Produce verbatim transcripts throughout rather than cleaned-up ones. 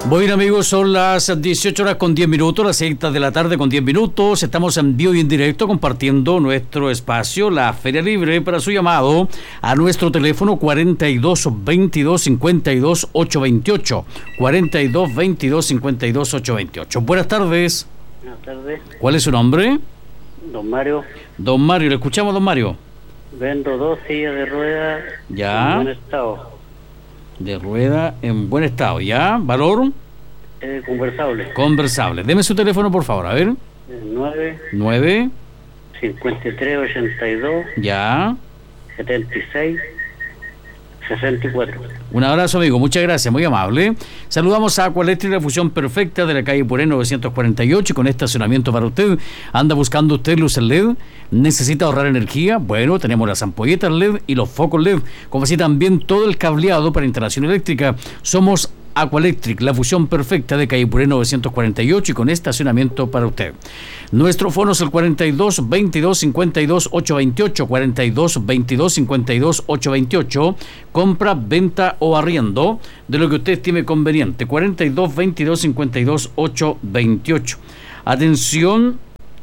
Bueno, amigos, son las dieciocho horas con diez minutos, las seis de la tarde con diez minutos. Estamos en vivo y en directo compartiendo nuestro espacio, la Feria Libre, para su llamado a nuestro teléfono cuarenta y dos veintidós cincuenta y dos ochocientos veintiocho. cuarenta y dos veintidós cincuenta y dos ochocientos veintiocho. Buenas tardes. Buenas tardes. ¿Cuál es su nombre? Don Mario. Don Mario, le escuchamos, don Mario. Vendo dos sillas de ruedas Ya. en buen estado. De rueda en buen estado, ¿ya? ¿Valor? Eh, conversable. Conversable. Deme su teléfono, por favor, a ver. nueve nueve, cincuenta y tres ochenta y dos ya. setenta y seis sesenta y cuatro. Un abrazo, amigo, muchas gracias, muy amable. Saludamos a Aqualectric, la fusión perfecta de la calle Puré novecientos cuarenta y ocho, con estacionamiento para usted. ¿Anda buscando usted luces L E D? ¿Necesita ahorrar energía? Bueno, tenemos las ampolletas L E D y los focos L E D, como así también todo el cableado para instalación eléctrica. Somos Aqualectric, la fusión perfecta de calle Puré novecientos cuarenta y ocho y con estacionamiento para usted. Nuestro fono es el cuarenta y dos veintidós cincuenta y dos ochocientos veintiocho, cuarenta y dos veintidós cincuenta y dos ochocientos veintiocho. Compra, venta o arriendo de lo que usted estime conveniente. cuarenta y dos veintidós cincuenta y dos ochocientos veintiocho. Atención,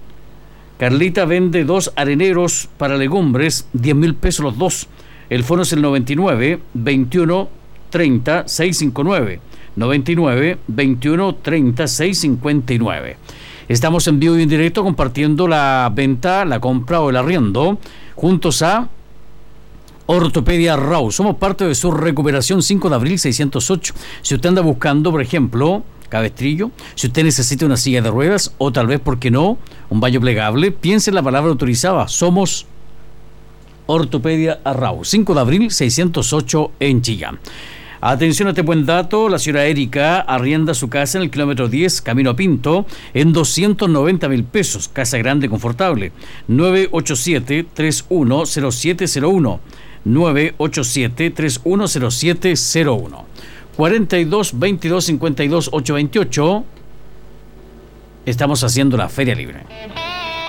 Carlita vende dos areneros para legumbres, diez mil pesos los dos. El fono es el noventa y nueve veintiuno treinta seiscientos cincuenta y nueve. noventa y nueve veintiuno treinta seiscientos cincuenta y nueve. Estamos en vivo y en directo compartiendo la venta, la compra o el arriendo juntos a Ortopedia Rau. Somos parte de su recuperación cinco de abril seiscientos ocho. Si usted anda buscando, por ejemplo, cabestrillo, si usted necesita una silla de ruedas o tal vez, ¿por qué no?, un baño plegable, piense en la palabra autorizada. Somos Ortopedia Arrau, cinco de abril seiscientos ocho en Chillán. Atención a este buen dato, la señora Erika arrienda su casa en el kilómetro diez, Camino a Pinto, en doscientos noventa mil pesos, casa grande y confortable. nueve ocho siete, tres uno cero siete cero uno, nueve ocho siete, tres uno cero siete cero uno. cuarenta y dos veintidós cincuenta y dos ochocientos veintiocho. Estamos haciendo la Feria Libre.